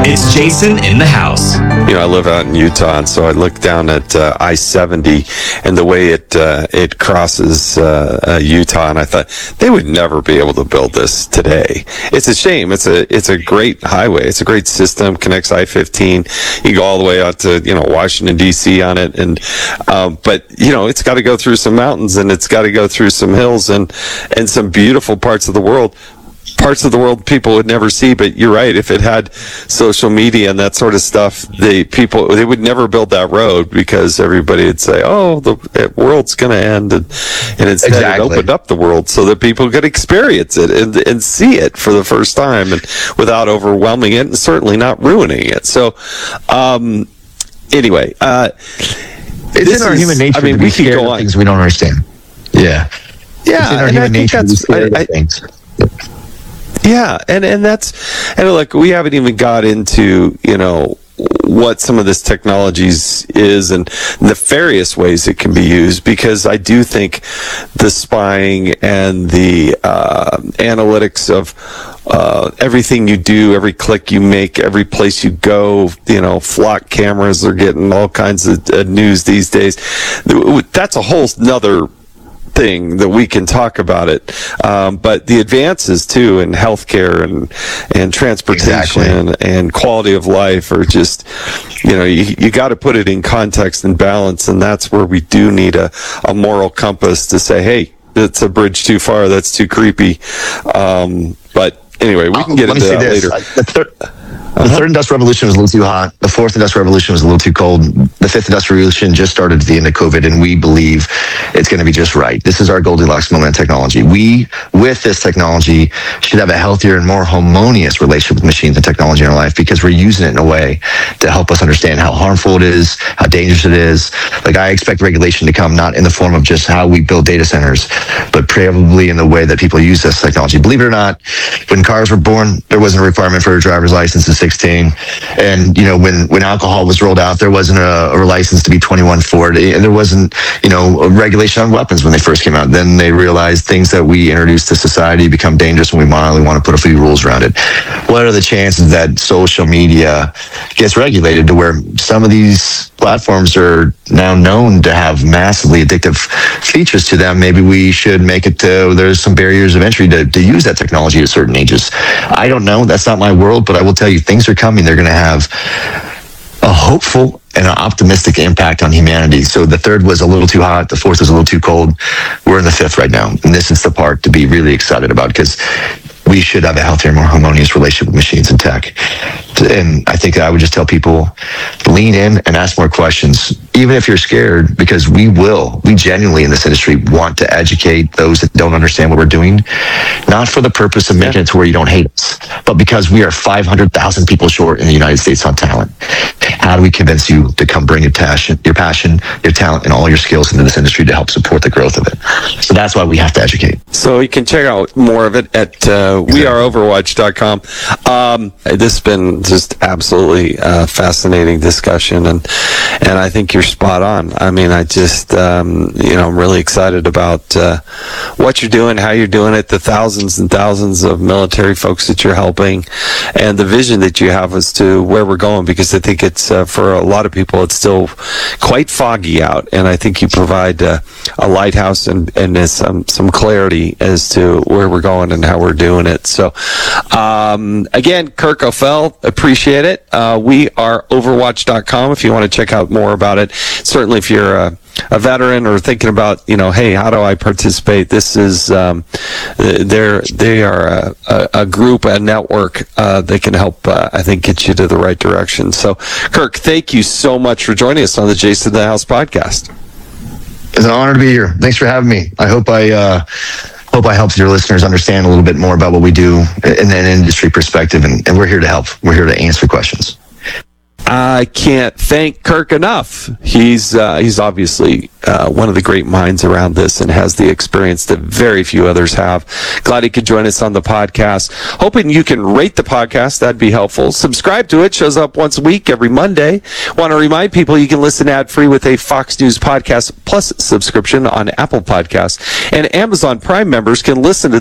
It's Jason in the house. You know, I live out in Utah, and so I look down at I-70 and the way it crosses Utah, and I thought they would never be able to build this today. It's a shame. It's a great highway. It's a great system. Connects I-15. You go all the way out to Washington D.C. on it, and but it's got to go through some mountains, and it's got to go through some hills, and some beautiful parts of the world. Parts of the world people would never see. But you're right, if it had social media and that sort of stuff, they would never build that road, because everybody would say, oh, the world's going to end, and instead it opened up the world so that people could experience it and see it for the first time, and without overwhelming it and certainly not ruining it. So anyway, it's in our human nature to be scared of things we don't understand. Yeah, it's in our human nature to be scared of things. Yeah, and look, we haven't even got into what some of this technologies is and nefarious ways it can be used, because I do think the spying and the analytics of everything you do, every click you make, every place you go, flock cameras are getting all kinds of news these days. That's a whole nother thing that we can talk about it, but the advances too in healthcare and transportation and quality of life are just, you got to put it in context and balance, and that's where we do need a moral compass to say, hey, that's a bridge too far, that's too creepy. But anyway, we can get into that later. The third industrial revolution was a little too hot. The fourth industrial revolution was a little too cold. The fifth industrial revolution just started at the end of COVID, and we believe it's going to be just right. This is our Goldilocks moment of technology. We, with this technology, should have a healthier and more harmonious relationship with machines and technology in our life, because we're using it in a way to help us understand how harmful it is, how dangerous it is. Like, I expect regulation to come not in the form of just how we build data centers, but probably in the way that people use this technology. Believe it or not, when cars were born, there wasn't a requirement for a driver's license in 16. And, when alcohol was rolled out, there wasn't a license to be 21 for it. And there wasn't, a regulation on weapons when they first came out. Then they realized things that we introduced to society become dangerous, and we mildly want to put a few rules around it. What are the chances that social media gets regulated to where some of these platforms are now known to have massively addictive features to them? Maybe we should make it there's some barriers of entry to use that technology at certain ages. I don't know. That's not my world, but I will tell you, things are coming. They're going to have a hopeful and an optimistic impact on humanity. So the third was a little too hot. The fourth was a little too cold. We're in the fifth right now. And this is the part to be really excited about, because we should have a healthier, more harmonious relationship with machines and tech. And I think I would just tell people, lean in and ask more questions, even if you're scared, because we genuinely in this industry want to educate those that don't understand what we're doing, not for the purpose of making it to where you don't hate us, but because we are 500,000 people short in the United States on talent. How do we convince you to come bring your passion, your talent, and all your skills into this industry to help support the growth of it? So that's why we have to educate. So you can check out more of it at weareoverwatch.com. This has been just absolutely fascinating discussion, and I think you're spot on. I mean, I just I'm really excited about what you're doing, how you're doing it, the thousands and thousands of military folks that you're helping, and the vision that you have as to where we're going, because I think it's for a lot of people it's still quite foggy out, and I think you provide a lighthouse and some clarity as to where we're going and how we're doing it. So again, Kirk O'Fell, appreciate it. We are overwatch.com if you want to check out more about it. Certainly if you're a veteran or thinking about, hey, how do I participate? This is they are a group, a network that can help, I think, get you to the right direction. So, Kirk, thank you so much for joining us on the Jason in the House podcast. It's an honor to be here. Thanks for having me. I hope I helped your listeners understand a little bit more about what we do in an industry perspective, and we're here to help. We're here to answer questions. I can't thank Kirk enough. He's obviously one of the great minds around this and has the experience that very few others have. Glad he could join us on the podcast. Hoping you can rate the podcast. That'd be helpful. Subscribe to it. Shows up once a week, every Monday. Want to remind people you can listen ad-free with a Fox News Podcast Plus subscription on Apple Podcasts. And Amazon Prime members can listen to